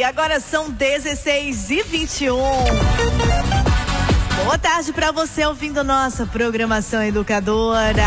agora são 16h21. Boa tarde para você ouvindo nossa programação educadora.